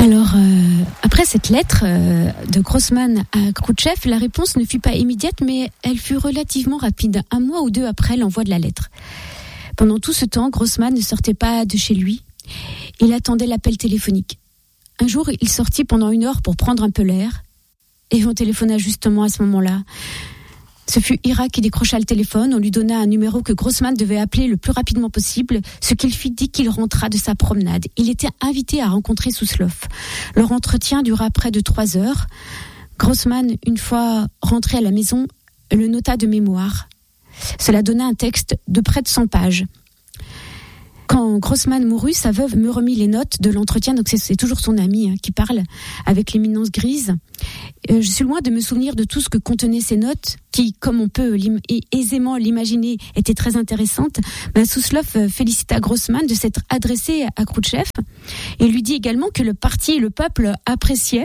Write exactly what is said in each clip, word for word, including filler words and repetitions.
Alors, euh, après cette lettre euh, de Grossman à Khrouchtchev, la réponse ne fut pas immédiate, mais elle fut relativement rapide, un mois ou deux après l'envoi de la lettre. Pendant tout ce temps, Grossman ne sortait pas de chez lui. Il attendait l'appel téléphonique. Un jour, il sortit pendant une heure pour prendre un peu l'air, et on téléphona justement à ce moment-là. Ce fut Ira qui décrocha le téléphone. On lui donna un numéro que Grossman devait appeler le plus rapidement possible, ce qu'il fit dès qu'il rentra de sa promenade. Il était invité à rencontrer Souslov. Leur entretien dura près de trois heures. Grossman, une fois rentré à la maison, le nota de mémoire. Cela donna un texte de près de cent pages. Quand Grossman mourut, sa veuve me remit les notes de l'entretien, donc c'est, c'est toujours son ami hein, qui parle, avec l'éminence grise. Euh, je suis loin de me souvenir de tout ce que contenaient ces notes, qui, comme on peut l'im- aisément l'imaginer, étaient très intéressantes. Ben, Souslov félicita Grossman de s'être adressé à Khrouchtchev et lui dit également que le parti et le peuple appréciaient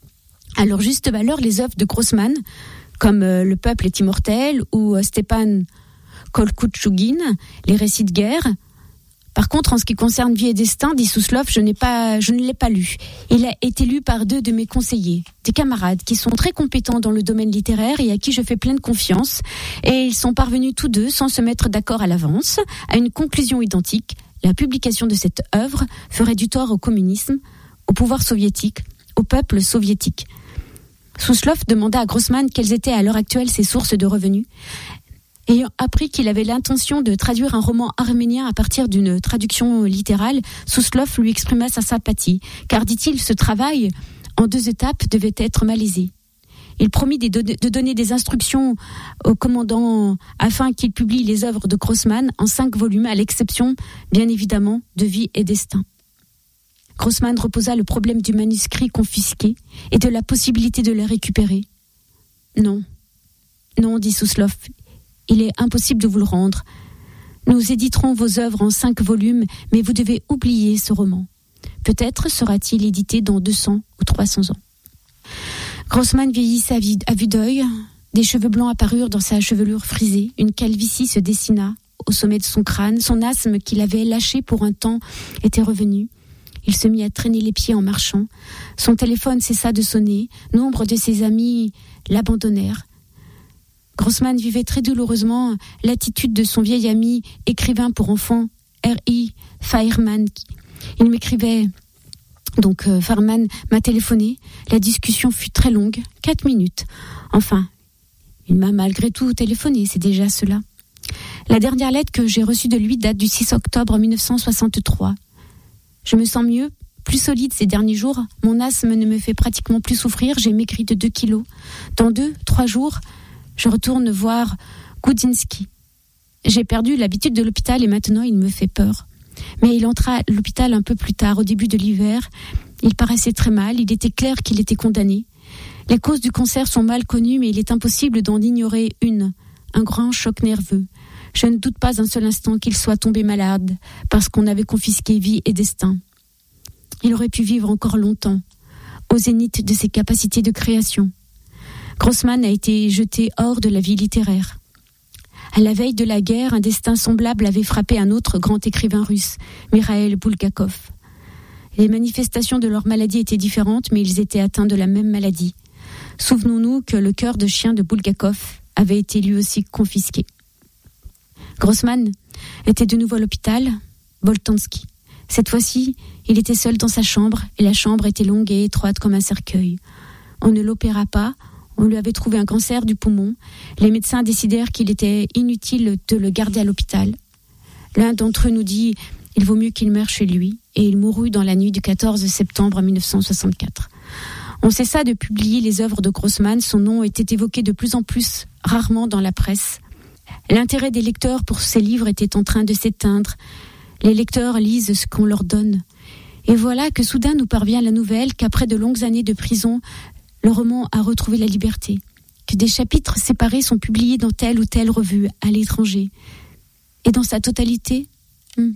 à leur juste valeur les œuvres de Grossman, comme euh, Le peuple est immortel ou euh, Stepan Kolkouchougine, Les récits de guerre. Par contre, en ce qui concerne Vie et Destin, dit Souslov, je n'ai pas, je ne l'ai pas lu. Il a été lu par deux de mes conseillers, des camarades qui sont très compétents dans le domaine littéraire et à qui je fais pleine confiance. Et ils sont parvenus tous deux, sans se mettre d'accord à l'avance, à une conclusion identique. La publication de cette œuvre ferait du tort au communisme, au pouvoir soviétique, au peuple soviétique. Souslov demanda à Grossman quelles étaient à l'heure actuelle ses sources de revenus. Ayant appris qu'il avait l'intention de traduire un roman arménien à partir d'une traduction littérale, Souslov lui exprima sa sympathie, car, dit-il, ce travail, en deux étapes, devait être malaisé. Il promit de donner des instructions au commandant afin qu'il publie les œuvres de Grossman en cinq volumes, à l'exception, bien évidemment, de Vie et Destin. Grossman reposa le problème du manuscrit confisqué et de la possibilité de le récupérer. Non, non, dit Souslov. Il est impossible de vous le rendre. Nous éditerons vos œuvres en cinq volumes, mais vous devez oublier ce roman. Peut-être sera-t-il édité dans deux cents ou trois cents ans. Grossman vieillissait à vue d'œil. Des cheveux blancs apparurent dans sa chevelure frisée. Une calvitie se dessina au sommet de son crâne. Son asthme qu'il avait lâché pour un temps était revenu. Il se mit à traîner les pieds en marchant. Son téléphone cessa de sonner. Nombre de ses amis l'abandonnèrent. Grossman vivait très douloureusement l'attitude de son vieil ami, écrivain pour enfants, R I Feierman. Il m'écrivait, donc euh, Feierman m'a téléphoné, la discussion fut très longue, quatre minutes. Enfin, il m'a malgré tout téléphoné, c'est déjà cela. La dernière lettre que j'ai reçue de lui date du six octobre mille neuf cent soixante-trois. Je me sens mieux, plus solide ces derniers jours, mon asthme ne me fait pratiquement plus souffrir, j'ai maigri de deux kilos. Dans deux, trois jours, je retourne voir Goudzinski. J'ai perdu l'habitude de l'hôpital et maintenant il me fait peur. Mais il entra à l'hôpital un peu plus tard, au début de l'hiver. Il paraissait très mal, il était clair qu'il était condamné. Les causes du cancer sont mal connues, mais il est impossible d'en ignorer une, un grand choc nerveux. Je ne doute pas un seul instant qu'il soit tombé malade, parce qu'on avait confisqué Vie et Destin. Il aurait pu vivre encore longtemps, au zénith de ses capacités de création. Grossman a été jeté hors de la vie littéraire. À la veille de la guerre, un destin semblable avait frappé un autre grand écrivain russe, Mikhail Bulgakov. Les manifestations de leur maladie étaient différentes, mais ils étaient atteints de la même maladie. Souvenons-nous que le cœur de chien de Bulgakov avait été lui aussi confisqué. Grossman était de nouveau à l'hôpital, Boltanski. Cette fois-ci, il était seul dans sa chambre, et la chambre était longue et étroite comme un cercueil. On ne l'opéra pas. On lui avait trouvé un cancer du poumon. Les médecins décidèrent qu'il était inutile de le garder à l'hôpital. L'un d'entre eux nous dit « Il vaut mieux qu'il meure chez lui » et il mourut dans la nuit du quatorze septembre mille neuf cent soixante-quatre. On cessa de publier les œuvres de Grossman. Son nom était évoqué de plus en plus rarement dans la presse. L'intérêt des lecteurs pour ces livres était en train de s'éteindre. Les lecteurs lisent ce qu'on leur donne. Et voilà que soudain nous parvient la nouvelle qu'après de longues années de prison, le roman a retrouvé la liberté, que des chapitres séparés sont publiés dans telle ou telle revue à l'étranger. Et dans sa totalité, hmm,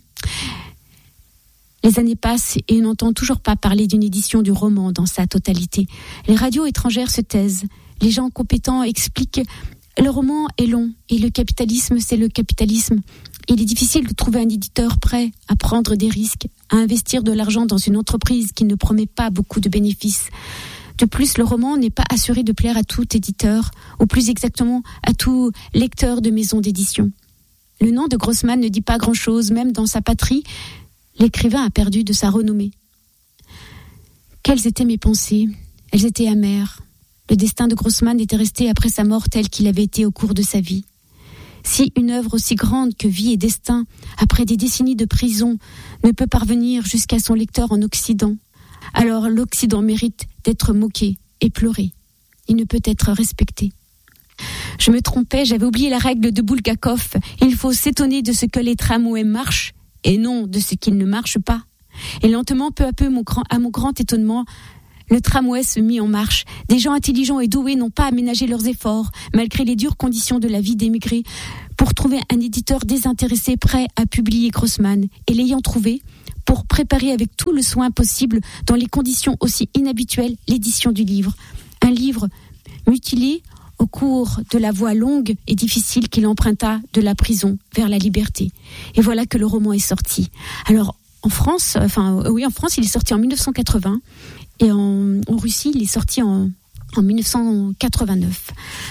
les années passent et on n'entend toujours pas parler d'une édition du roman dans sa totalité. Les radios étrangères se taisent. Les gens compétents expliquent « Le roman est long et le capitalisme, c'est le capitalisme. Il est difficile de trouver un éditeur prêt à prendre des risques, à investir de l'argent dans une entreprise qui ne promet pas beaucoup de bénéfices. De plus, le roman n'est pas assuré de plaire à tout éditeur, ou plus exactement à tout lecteur de maison d'édition. Le nom de Grossman ne dit pas grand-chose, même dans sa patrie, l'écrivain a perdu de sa renommée. Quelles étaient mes pensées ? Elles étaient amères. Le destin de Grossman était resté après sa mort tel qu'il avait été au cours de sa vie. Si une œuvre aussi grande que Vie et Destin, après des décennies de prison, ne peut parvenir jusqu'à son lecteur en Occident, alors l'Occident mérite d'être moqué et pleuré. Il ne peut être respecté. Je me trompais, j'avais oublié la règle de Bulgakov. Il faut s'étonner de ce que les tramways marchent et non de ce qu'ils ne marchent pas. Et lentement, peu à peu, mon grand, à mon grand étonnement, le tramway se mit en marche. Des gens intelligents et doués n'ont pas aménagé leurs efforts, malgré les dures conditions de la vie d'émigrés, pour trouver un éditeur désintéressé prêt à publier Grossman. Et l'ayant trouvé, pour préparer avec tout le soin possible, dans les conditions aussi inhabituelles, l'édition du livre. Un livre mutilé au cours de la voie longue et difficile qu'il emprunta de la prison vers la liberté. Et voilà que le roman est sorti. Alors, en France, enfin, oui, en France, il est sorti en dix-neuf cent quatre-vingts et en, en Russie, il est sorti en, en dix-neuf cent quatre-vingt-neuf.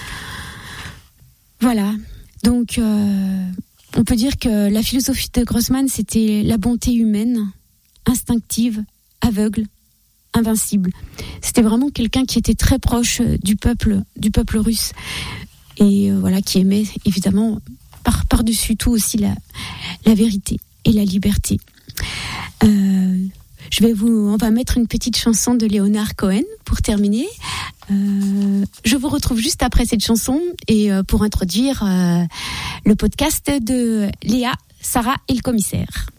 Voilà. Donc, euh, on peut dire que la philosophie de Grossman, c'était la bonté humaine, instinctive, aveugle, invincible. C'était vraiment quelqu'un qui était très proche du peuple, du peuple russe, et euh, voilà, qui aimait évidemment par par-dessus tout aussi la la vérité et la liberté. Euh, je vais vous, on va mettre une petite chanson de Leonard Cohen pour terminer. Euh, je vous retrouve juste après cette chanson et euh, pour introduire euh, le podcast de Léa, Sarah et le commissaire.